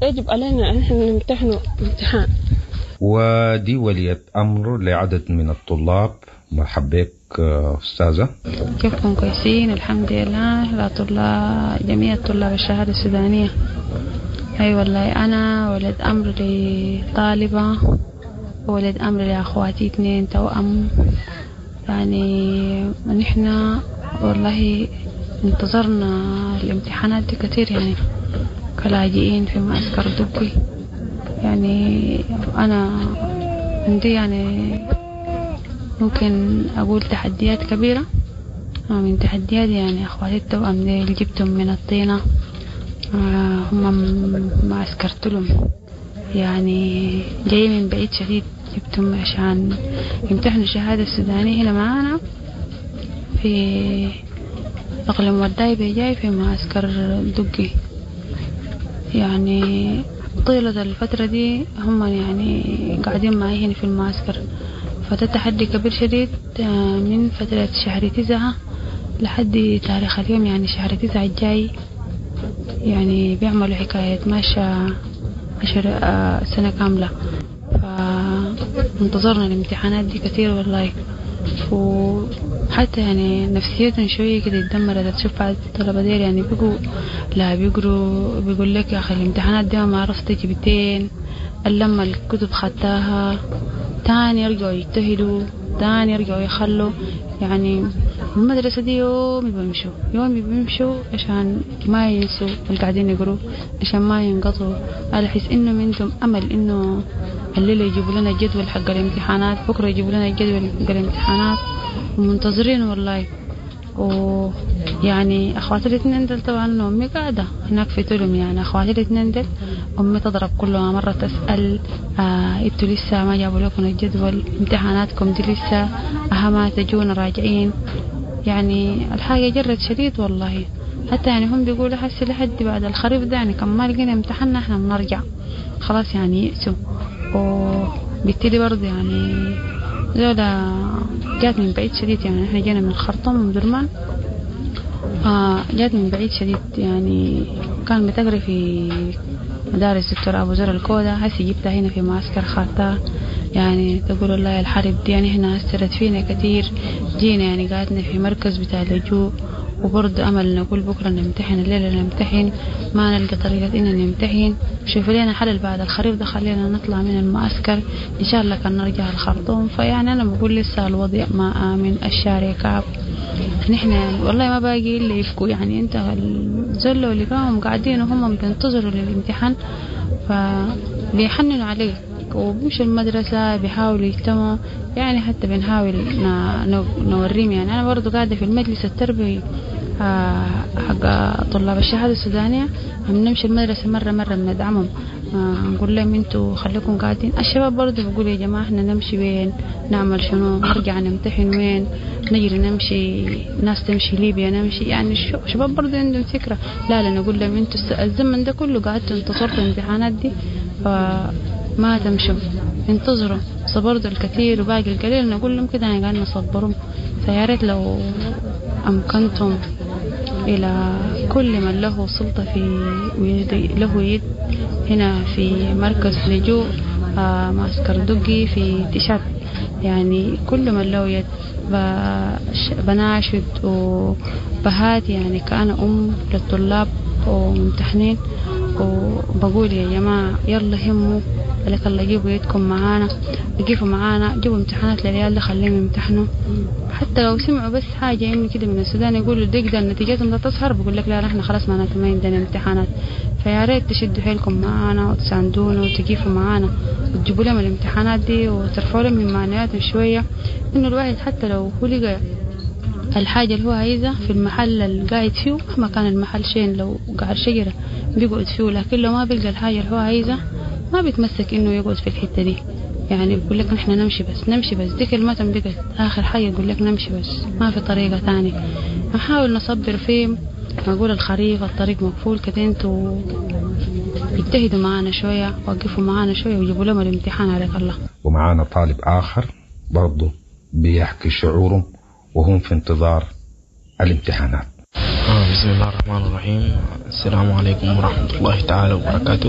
يجب علينا أن نحن نمتحن امتحان. ودي ولية أمر لعدد من الطلاب. مرحبا بك أستاذة. كيفكم؟ كويسين الحمد لله. لا طلاب جميع طلاب الشهادة السودانية. أي والله أنا ولد أمر لطالبة وولد أمر لأخواتي 2 توأم. يعني نحن والله انتظرنا الامتحانات دي كتير، يعني كلاجئين في معسكر دبي. يعني أنا عندي يعني ممكن أقول تحديات كبيرة. من تحديات يعني أخواتي التوأم اللي جبتهم من الطينة، هم معسكرت لهم، يعني جاي من بعيد شديد، جبتهم عشان يمتحنوا الشهادة السودانية هنا معانا في أقليم وداي جاي في معسكر دقي. يعني طيلة الفترة دي هم يعني قاعدين معي هنا في المعسكر، فده تحدي كبير شديد من فترة شهر 9 لحد تاريخ اليوم، يعني شهر 9 الجاي. يعني بيعملوا حكاية ماشى 10 سنة كاملة. فانتظرنا الامتحانات دي كتير والله، وحتى يعني نفسيتهم شوية كده اتدمرت. تشوف بعض الطلبة دير يعني بيقوا لا بيقروا، بيقول لك يا أخي الامتحانات دي ما عرفت جبتين، لما الكتب خدتها تاني يرجعوا يجتهدوا، تاني يرجعوا يخلوا. يعني المدرسة دي يومي بيمشوا عشان ما ينسوا اللي قاعدين يقروا، عشان ما ينقطعوا. على حس إنه منهم أمل إنه الليلة يجيبوا لنا الجدول حق الامتحانات، بكرة يجيبوا لنا الجدول حق الامتحانات، ومنتظرين والله. ويعني أخواتي الاثنين دل طبعا أمي قاعدة هناك في تلم، يعني أخواتي الاثنين دل أمي تضرب كل مرة تسأل انتوا لسه ما جابوا لكم الجدول، امتحاناتكم دي لسه أهما تجونا راجعين. يعني الحاجة جرت شديد والله. حتى يعني هم بيقولوا حسي لحد بعد الخريف ده يعني كم ما لقينا امتحاننا احنا بنرجع خلاص، يعني يأسوا. وبالتالي برضه يعني زولا جات من بعيد شديد، يعني احنا جينا من الخرطوم من درمان. جات من بعيد شديد، يعني كان بتقري في مدارس دكتور أبو زر الكودة، هسي جبتها هنا في معسكر خارطة. يعني تقول الله الحرب دي يعني هنا أثرت فينا كتير. جينا يعني قاعدنا في مركز بتاع اللجوء، وبرضه أمل نقول بكرة نمتحن، الليلة نمتحن، ما نلقى طريقة إننا نمتحن. شوف لنا حل بعد الخريف ده، خلينا نطلع من المعسكر إن شاء الله كان نرجع الخرطوم. فيعني أنا بقول لسه الوضع ما آمن، الشارع كعب. نحن يعني والله ما باقي إلا يفكوا، يعني أنت الزلة اللي كانوا قاعدين وهم بينتظروا للامتحان فبيحننوا عليه، وبمشوا المدرسة بيحاولوا يجتمعوا. يعني حتى بنحاول نوريهم. يعني أنا برضو قاعدة في المجلس التربوي حق طلاب الشهادة السودانية، بنمشي المدرسة مرة بندعمهم، نقول لهم انتوا خليكم قاعدين. الشباب برضو بقول يا جماعة احنا نمشي وين، نعمل شنو، نرجع نمتحن وين، نجري نمشي، ناس تمشي ليبيا نمشي. يعني الشباب برضو عندهم فكرة. لا نقول لهم انتوا الزمن ده كله قاعدتوا انتصرتوا الامتحانات دي، فما تمشوا، انتظروا. صبروا الكثير وباقي القليل، نقول لهم كده يعني قاعد نصبرهم. فيا ريت لو أمكنتم إلى كل من له سلطة في له يد هنا في مركز لجوء معسكر دقي في تشاد، يعني كل من له يد بناشد وبهات، يعني كأنا للطلاب وممتحنين، وبقول يا جماعة يلا هموا لك الله، جيبوا يدكم معانا، جيبوا معانا، جيبوا امتحانات للعيال ده خليهم يمتحنوا. حتى لو سمعوا بس حاجة يمكن كده من السودان يقولوا دقيقة نتيجتهم لا تظهر، بقول لك لا نحن خلاص معناته ما عندنا امتحانات. فيا ريت تشدوا حيلكم معانا وتساندونا وتجيفوا معانا وتجيبوا لهم الامتحانات دي وترفعوا لهم من معنوياتهم شوية. إنه الواحد حتى لو هو لقى الحاجة اللي هو عايزها في المحل اللي قاعد فيه، مهما كان المحل شين، لو قاعد شجرة بيقعد فيه، لكن لو ما بيلقى الحاجة اللي هو عايزها ما بيتمسك إنه يقعد في الحتة دي. يعني بيقول لك نحن نمشي بس دي كلمتهم بقت آخر حاجة، يقول لك نمشي بس ما في طريقة تانية. نحاول نصبر فيه، نقول الخريف الطريق مقفول كده، انتوا اجتهدوا معانا شوية، وقفوا معانا شوية وجيبوا لهم الامتحان عليك الله. ومعانا طالب آخر برضه بيحكي شعورهم وهم في انتظار الامتحانات. بسم الله الرحمن الرحيم. السلام عليكم ورحمة الله تعالى وبركاته.